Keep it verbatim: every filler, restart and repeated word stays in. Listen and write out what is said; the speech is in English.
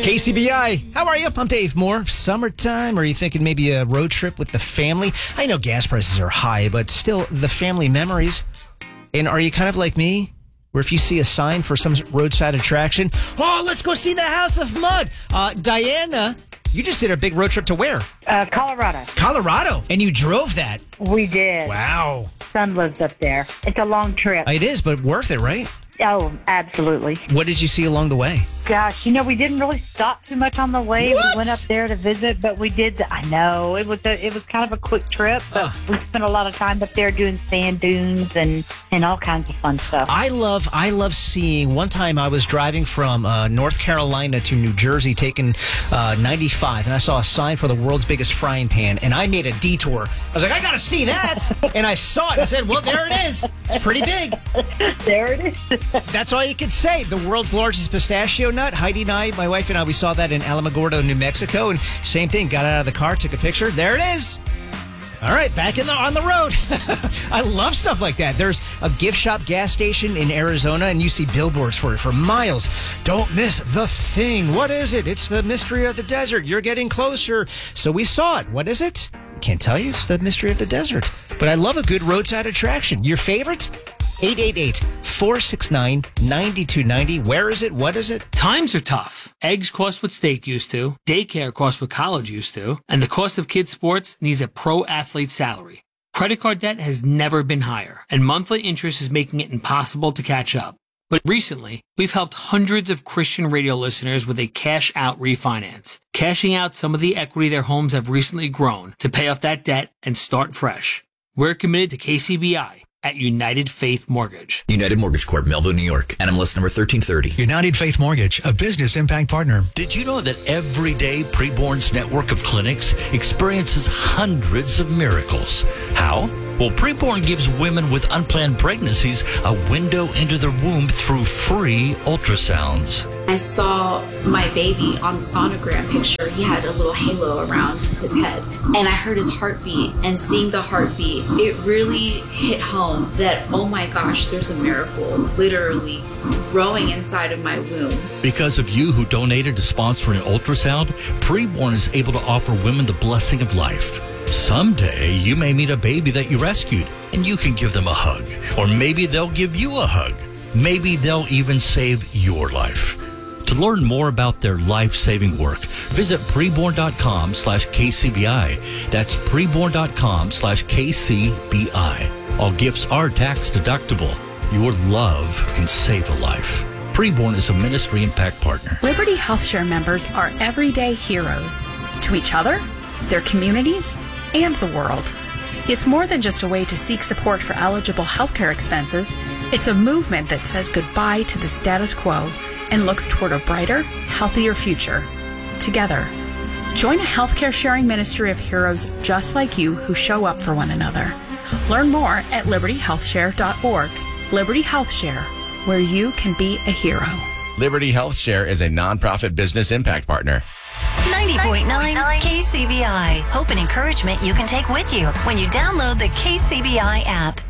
K C B I, how are you? I'm Dave Moore. Summertime, or are you thinking maybe a road trip with the family? I know gas prices are high, but still, the family memories. And are you kind of like me, where if you see a sign for some roadside attraction, oh, let's go see the House of Mud. Uh, Diana, you just did a big road trip to where? Uh, Colorado. Colorado. And you drove that. We did. Wow. Son lives up there. It's a long trip. It is, but worth it, right? Oh, absolutely. What did you see along the way? Gosh, you know, we didn't really stop too much on the way. What? We went up there to visit, but we did. I know it was a, it was kind of a quick trip, but uh. we spent a lot of time up there doing sand dunes and, and all kinds of fun stuff. I love I love seeing. One time I was driving from uh, North Carolina to New Jersey, taking uh, ninety-five, and I saw a sign for the world's biggest frying pan, and I made a detour. I was like, I gotta see that, and I saw it. I said, well, there it is. It's pretty big. There it is. That's all you can say. The world's largest pistachio nut. Heidi and I, my wife and I, we saw that in Alamogordo, New Mexico, and same thing. Got out of the car, took a picture. There it is. All right, back in the on the road. I love stuff like that. There's a gift shop gas station in Arizona, and you see billboards for it for miles. Don't miss the thing. What is it? It's the mystery of the desert. You're getting closer. So we saw it. What is it? Can't tell you. It's the mystery of the desert. But I love a good roadside attraction. Your favorite? eight eight eight, four six nine, nine two nine zero. Where is it? What is it? Times are tough. Eggs cost what steak used to. Daycare costs what college used to. And the cost of kids' sports needs a pro athlete salary. Credit card debt has never been higher, and monthly interest is making it impossible to catch up. But recently, we've helped hundreds of Christian radio listeners with a cash-out refinance, cashing out some of the equity their homes have recently grown to pay off that debt and start fresh. We're committed to K C B I at United Faith Mortgage. United Mortgage Corp, Melville, New York. N M L S number thirteen thirty. United Faith Mortgage, a business impact partner. Did you know that every day Preborn's network of clinics experiences hundreds of miracles? How? Well, Preborn gives women with unplanned pregnancies a window into their womb through free ultrasounds. I saw my baby on the sonogram picture. He had a little halo around his head, and I heard his heartbeat, and seeing the heartbeat, it really hit home that, oh my gosh, there's a miracle literally growing inside of my womb. Because of you who donated to sponsor an ultrasound, Preborn is able to offer women the blessing of life. Someday, you may meet a baby that you rescued, and you can give them a hug. Or maybe they'll give you a hug. Maybe they'll even save your life. To learn more about their life-saving work, visit preborn.com slash KCBI. That's preborn.com slash KCBI. All gifts are tax deductible. Your love can save a life. Preborn is a ministry impact partner. Liberty HealthShare members are everyday heroes to each other, their communities, and the world. It's more than just a way to seek support for eligible healthcare expenses. It's a movement that says goodbye to the status quo and looks toward a brighter, healthier future. Together, join a healthcare sharing ministry of heroes just like you who show up for one another. Learn more at liberty health share dot org. Liberty HealthShare, where you can be a hero. Liberty HealthShare is a nonprofit business impact partner. ninety point nine K C B I. Hope and encouragement you can take with you when you download the K C B I app.